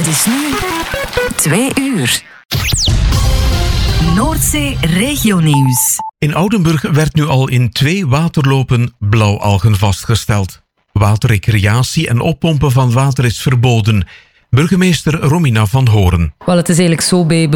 Het is nu 2 uur. Noordzee Regionieuws. In Oudenburg werd nu al in 2 waterlopen blauwalgen vastgesteld. Waterrecreatie en oppompen van water is verboden. Burgemeester Romina van Horen. Wel, het is eigenlijk zo bij